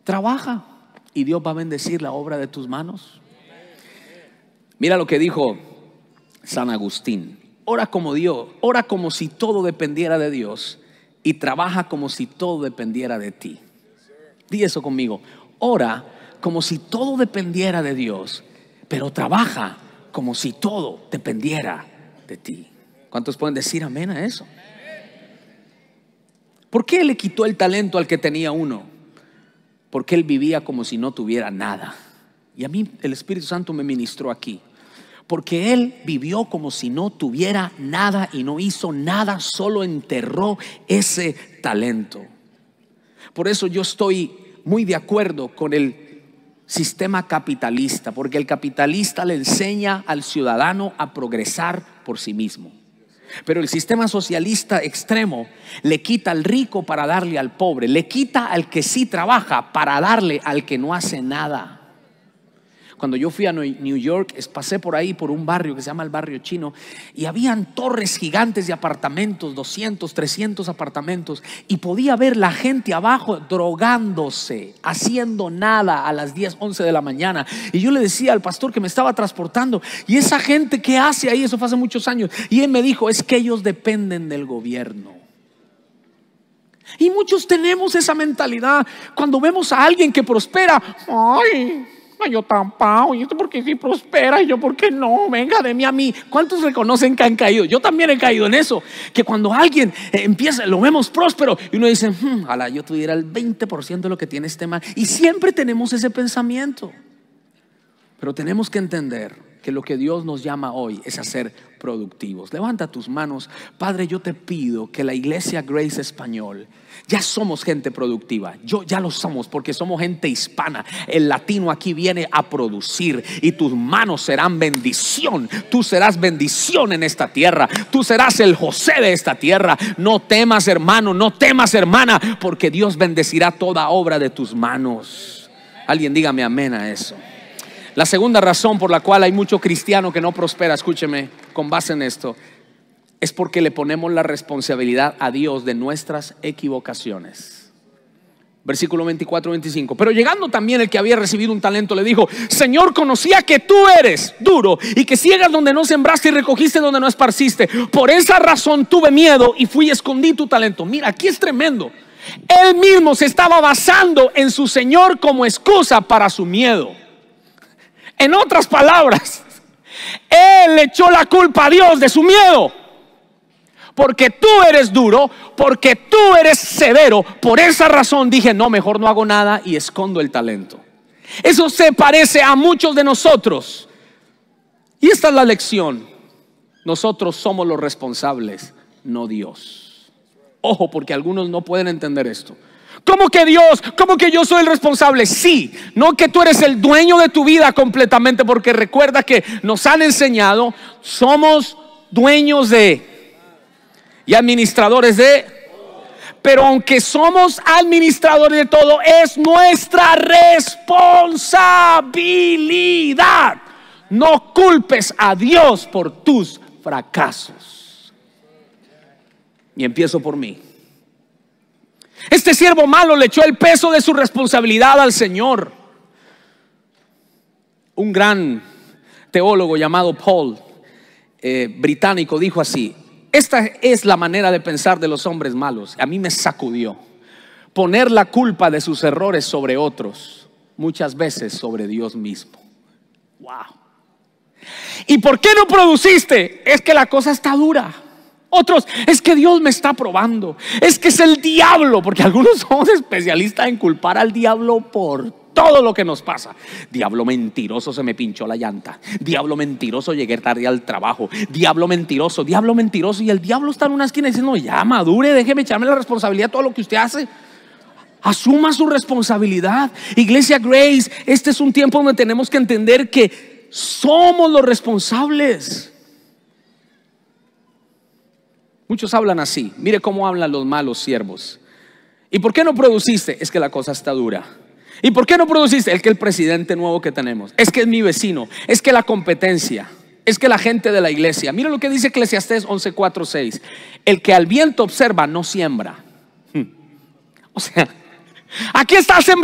trabaja y Dios va a bendecir la obra de tus manos. Mira lo que dijo San Agustín: ora como Dios, ora como si todo dependiera de Dios, y trabaja como si todo dependiera de ti. Di eso conmigo: ora como si todo dependiera de Dios, pero trabaja como si todo dependiera de ti. ¿Cuántos pueden decir amén a eso? ¿Por qué le quitó el talento al que tenía uno? Porque él vivía como si no tuviera nada. Y a mí el Espíritu Santo me ministró aquí, porque él vivió como si no tuviera nada y no hizo nada, solo enterró ese talento. Por eso yo estoy muy de acuerdo con el sistema capitalista, porque el capitalista le enseña al ciudadano a progresar por sí mismo. Pero el sistema socialista extremo le quita al rico para darle al pobre, le quita al que sí trabaja para darle al que no hace nada. Cuando yo fui a New York, pasé por ahí, por un barrio que se llama el barrio chino, y habían torres gigantes de apartamentos, 200, 300 apartamentos, y podía ver la gente abajo drogándose, haciendo nada a las 10, 11 de la mañana. Y yo le decía al pastor que me estaba transportando: ¿y esa gente qué hace ahí? Eso fue hace muchos años. Y él me dijo: es que ellos dependen del gobierno. Y muchos tenemos esa mentalidad. Cuando vemos a alguien que prospera: ay, yo tampoco, ¿y esto por qué sí prospera? Y yo, ¿por qué no? Venga, deme a mí. ¿Cuántos reconocen que han caído? Yo también he caído en eso, que cuando alguien empieza, lo vemos próspero, y uno dice: ojalá yo tuviera el 20% de lo que tiene este man. Y siempre tenemos ese pensamiento. Pero tenemos que entender que lo que Dios nos llama hoy es a ser productivos. Levanta tus manos. Padre, yo te pido que la iglesia Grace Español, ya somos gente productiva. Ya lo somos, porque somos gente hispana. El latino aquí viene a producir, y tus manos serán bendición. Tú serás bendición en esta tierra. Tú serás el José de esta tierra. No temas, hermano, no temas, hermana, porque Dios bendecirá toda obra de tus manos. Alguien dígame amén a eso. La segunda razón por la cual hay mucho cristiano que no prospera, escúcheme, con base en esto, es porque le ponemos la responsabilidad a Dios de nuestras equivocaciones. Versículo 24-25. Pero llegando también el que había recibido un talento, le dijo: Señor, conocía que tú eres duro y que ciegas donde no sembraste y recogiste donde no esparciste. Por esa razón tuve miedo y fui y escondí tu talento. Mira, aquí es tremendo. Él mismo se estaba basando en su Señor como excusa para su miedo. En otras palabras, él le echó la culpa a Dios de su miedo. Porque tú eres duro, porque tú eres severo, por esa razón dije: no, mejor no hago nada y escondo el talento. Eso se parece a muchos de nosotros. Y esta es la lección: nosotros somos los responsables, no Dios. Ojo, porque algunos no pueden entender esto. ¿Cómo que Dios? ¿Cómo que yo soy el responsable? Sí, no que tú eres el dueño de tu vida completamente, porque recuerda que nos han enseñado: somos dueños de y administradores de. Pero aunque somos administradores de todo, es nuestra responsabilidad. No culpes a Dios por tus fracasos. Y empiezo por mí. Este siervo malo le echó el peso de su responsabilidad al Señor. Un gran teólogo llamado Paul, británico, dijo así: esta es la manera de pensar de los hombres malos. A mí me sacudió. Poner la culpa de sus errores sobre otros, muchas veces sobre Dios mismo. Wow. ¿Y por qué no produciste? Es que la cosa está dura. Otros: es que Dios me está probando, es que es el diablo, porque algunos somos especialistas en culpar al diablo por todo lo que nos pasa. Diablo mentiroso, se me pinchó la llanta. Diablo mentiroso, llegué tarde al trabajo. Diablo mentiroso, diablo mentiroso. Y el diablo está en una esquina diciendo: ya madure, déjeme echarme la responsabilidad de todo lo que usted hace. Asuma su responsabilidad. Iglesia Grace, este es un tiempo donde tenemos que entender que somos los responsables. Muchos hablan así. Mire cómo hablan los malos siervos. ¿Y por qué no produciste? Es que la cosa está dura. ¿Y por qué no produciste? Es que el presidente nuevo que tenemos, es que es mi vecino, es que la competencia, es que la gente de la iglesia. Mira lo que dice Eclesiastés 11:4-6. El que al viento observa no siembra. O sea, aquí está sembrando.